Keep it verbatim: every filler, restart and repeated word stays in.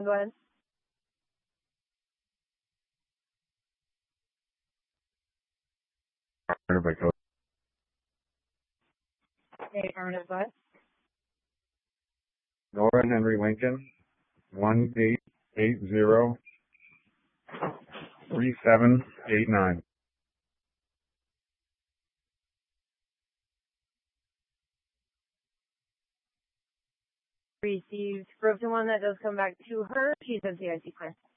Go ahead. Affirmative, by code. Okay, affirmative, go ahead. Nora Henry Lincoln, one eight eight zero three seven eight nine. Received. For the one that does come back to her, she says the I C clear.